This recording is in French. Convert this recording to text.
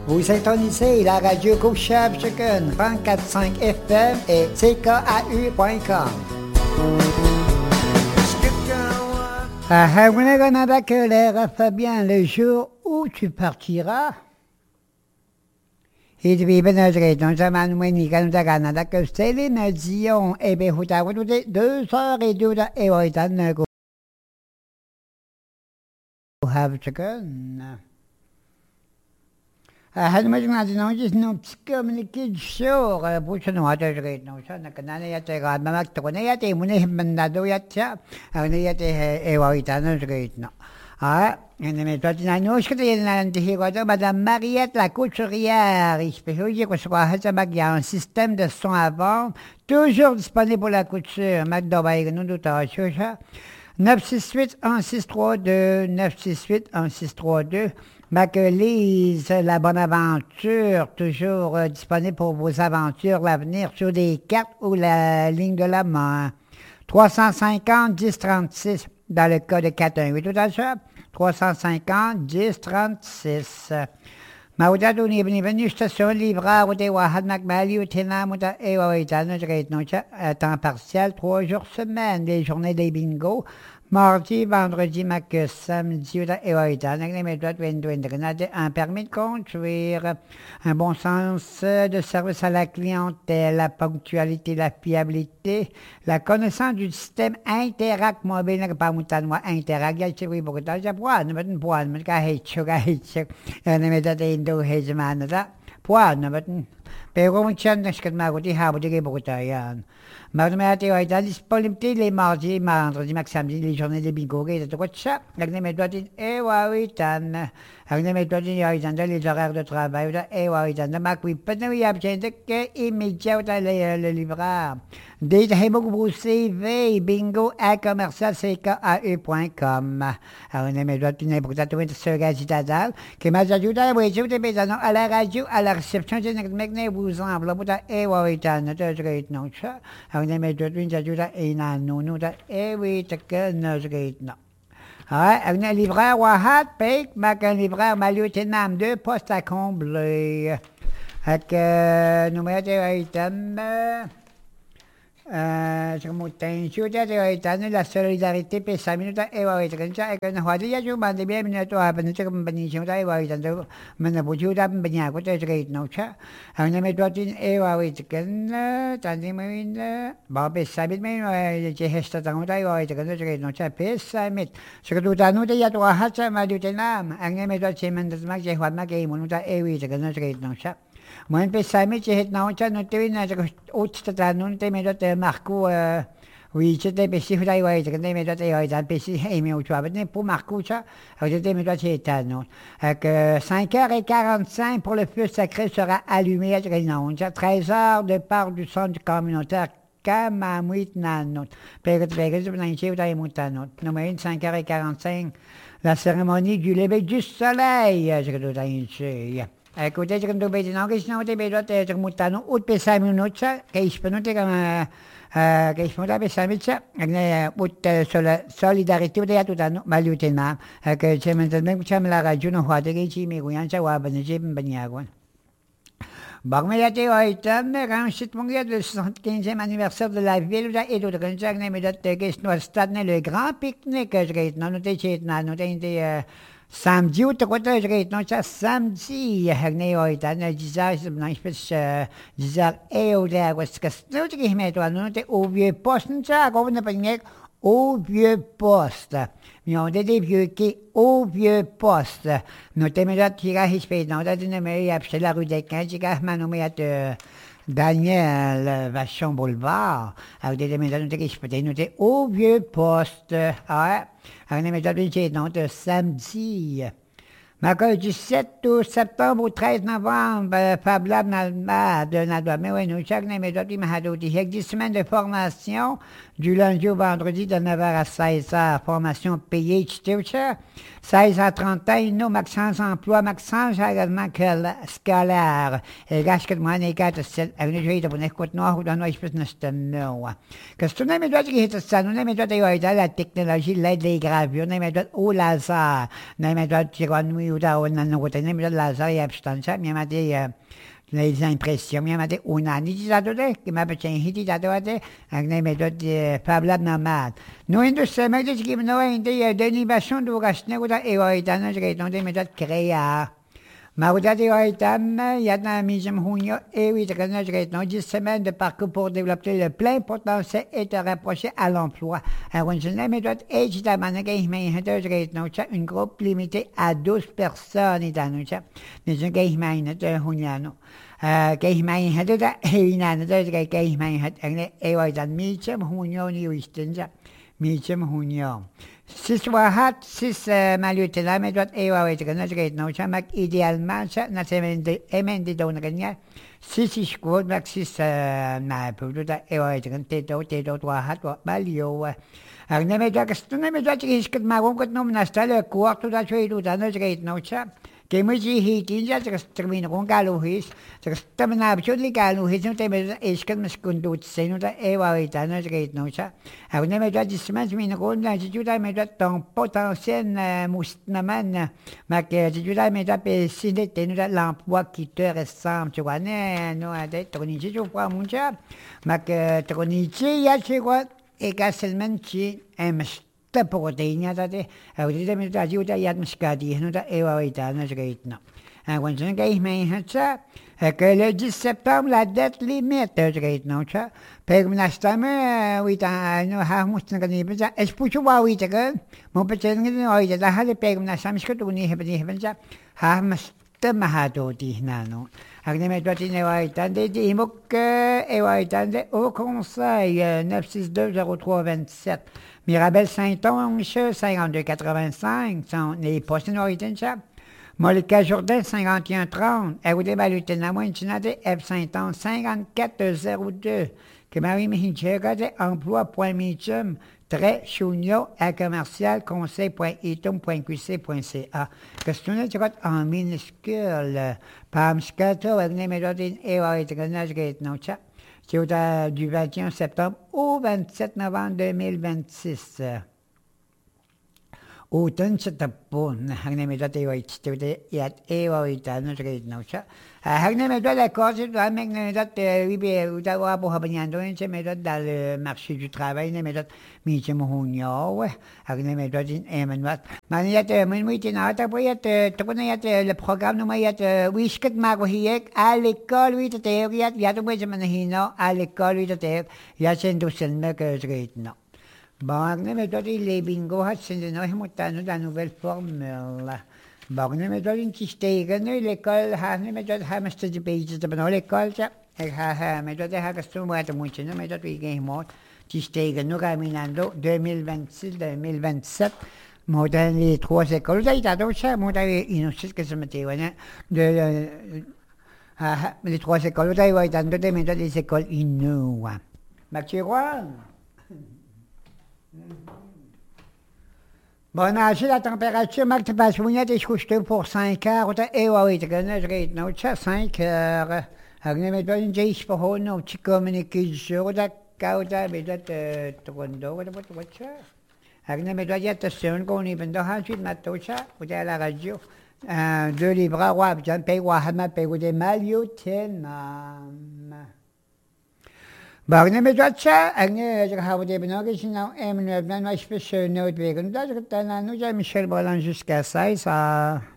Vous syntonisez la radio Couchable Chicken 34.5 FM et CKAU.com. Fabien, le jour où tu partiras, et puis, ben, non seulement nous, nous, Canada, que Céline Dion, et bien, vous t'avez 2h02 et on est en have chicken. Hadden we nou just no communicate sure pucha no hata great no sa nakana ya te ga mamak to na ya te mune mandado ya cha na ya te ewaita no great no en me toi na no skete na te higo madame Mariette la couturière ich behoje ko so ha mag ya un système de son avant toujours disponible pour la couture mak do ba no do ta chocha 968 1632 968 1632 Maclise, la bonne aventure, toujours disponible pour vos aventures, l'avenir sur des cartes ou la ligne de la main. 350 1036 dans le cas de 418, tout à fait. 350 1036. Maudado ni venu station livreur ou des wahad macmali ou tenam ou ta ewaitano, à temps partiel, 3 jours semaine, les journées des bingo. Mardi, vendredi, samedi, un permis de conduire, un bon sens de service à la clientèle, la ponctualité, la fiabilité, la connaissance du système Interact mobile, pas moutanois Interact, il y a des beaucoup de gens, pero muchan na skat maguti habo de bogutayan. Marmati ay disponibilité les mardis, vendredi, samedi, les journées de bingo et de ça. L'agne méthode ewawitan. L'agne méthode yawitan les horaires de travail ewawitan. Makwi penawi absent que immédiat le livreur. Des CV bingo à commercial CKAE.com. L'agne méthode n'est pas tout ce gazitadal que m'a ajouté à la radio à la réception de vous enveloppe da ewawitan na great no cha ang may dotwin sa juda ina no da ewi taka na great no ang livreur wahat pek mak un livreur malutinam 2 postes à combler ak numéro de item la solidarité pe 5 minutes ewawitan cha ak na hwadi ya ju bande bien minuto happen cha company cha ewawitan man bu ju da banya ko great no cha ang na medwatin ewawitan tandi min ba pe 5 minutes je hesta tang da ewawitan great no cha pe 5 minutes so du da no de ya to ha cha malutinam ang na medwatin man das mag je hwad mag e mo da ewawitan great no cha Moi, je sais que j'ai été dans le autre non, tu me dois Marco, oui, c'était pessi, tu as dit, tu me dois pessi, et mais tu as dit pour Marco, ça, tu me dois être non. 5h45 pour le feu sacré sera allumé à Grenoble. 13h de part du centre communautaire. Kamamouit Nanot. Pérez, vous n'avez pas Moutanot. Numéro 5h45, la cérémonie du lever du soleil. Je dois dire. Écoutez, je ne sais pas si vous avez dit que vous avez dit que 5 minutes, que je peux noter comme que je peux noter 5 minutes, que la solidarité de tout le monde, malheureusement, que je me dis que la radio ne voit pas que je me dis que je me dis que bon, mais il y a des items, quand c'est mon gars, le 75e anniversaire de la ville, et d'autres gens, mais d'autres gens, le grand pique-nique, je vais noter, samedi ou quoi je vais non ça samedi hagne oita na disais non espèce disais et au là quoi ce que tu qui met toi non te au vieux poste ça comme ne pas au vieux poste mais on des vieux qui au vieux poste nous te mettre tirer respect non da ne me y a la rue des 15 gars manomé Daniel Vachon Boulevard, avec des méthodes qui se peut noter au vieux poste. Avec des méthodes de samedi. Marqueur du 7 septembre au 13 novembre, Fab Lab de Nadwa. Mais oui, nous, chaque méthode qui m'a dit, il y a 10 semaines de formation, du lundi au vendredi de 9h à 16h. Formation payée, teacher. 16 à 30 ans, nous, Maxence emploi, Maxence également scolaire. Et gâche que moi, n'est qu'à te avec une pour n'écoute noir ou dans nos espèces de non. Qu'est-ce que tu n'as méthode qui est ça? Nous, méthode la technologie, l'aide des gravures, nous, méthode au laser, nous, méthode tiroir nuit uda nanukutene mi lazar abstanza mi amate les impressions mi amate unani di dadode che ma becen hiti dadode agne medot fablab namad no indo semede ki no inde d'animation do gasne uda eoitana jgaiton medot créa Maudadi Oitam, Yana Mijam Hunyo, et oui, non, 10 semaines de parcours pour développer le plein potentiel et te rapprocher à l'emploi. Une groupe limitée à 12 personnes. Mijam Hunyo. Sis wahat, sis malutila medot ewawit kana jgait no chamak idéalement cha na emendi don ganya sis iskod mak sis na puduta ewawit kan teto wahat wa balio agne medot stune medot iskod magom kot nom nastale kuartu da cheidu da no jgait no cha que me dije que ya se terminó con galuhis, se terminaba chudli galuhis, no te me es que me skundut se no te eva vita no es no cha. A una me da dismas mi no la juda me da ton potentiel mustnaman, ma que juda me da pe sinde te no l'emploi qui te ressemble, tu vois no a de tonichi je crois mon cha, ma que tonichi ya che quoi également chi te proteína tate ahorita me ta ayuda ya muscadi no ta eva ahorita no es no cuando se que me hacha que le 10 septembre la date limite es no cha pero me estame ahorita no ha mucho que ni pensa es pucho va ahorita que mo pechen que no ahorita la hale pero me estame que tú ni pensa ha mas te mahato ti no agne me to tine ahorita de imok ahorita de au conseil 9620327 Mirabel Saint-Onge, 5285, sont les postes noritains, ça. Molika Jourdain, 5130. Aoudé Balutina, Mointinade, F Saint-Onge, 5402. Que Marie-Michel, emploi.michum, très chounio, à commercial, conseil.itum.qc.ca. Question tu en minuscule. Pam Scato, Agne Médodine, Ewa et Grenage Gate, non, ça. C'est du 21 septembre au 27 novembre 2026. Automne c'est tapon. Hagne me doit yat ewa itano jgait no cha. Hagne me doit la cause doit me doit ribe uta wa bo habanyando en me doit dans le marché du travail ne me doit mi che mo hunyo. Hagne me doit in emenwat. Man yat men muite na ta boyat to kona yat le programme no yat wisket mago hiek à l'école oui te yat yat mo je man hino à l'école oui te yat sen do sen me que jgait no. Bagne me doit les bingo hat sind no himutano la nouvelle formule. Bagne me doit in kistegen l'école hanne me doit hamster de pages de no l'école ja. Me doit ha gasto mo at mucho no me doit game mode kistegen no caminando 2026-2027. Modern les trois écoles da donc ça modern innocent que se mettait de les trois écoles da va dans de me doit les écoles inouïes. Machirois Bon, âge la température, Marc Pasounia, des couches pour 5 heures, et oui, tu connais, je regarde, non, tu 5 heures. Agne me doit une jeis pour on, un petit communiqué du jour, da cauda, mais doit tourner, what ça? Agne me doit y être seul, qu'on y vend, ensuite, matocha, ou à la radio. 2 livres, ouais, j'en paye, ouais, paye, ou des malioten, Bagne me doit ça, agne je habe des benoge sinon M9 nan ma spécial note wegen da je t'en nous j'ai Michel Ballan jusqu'à ça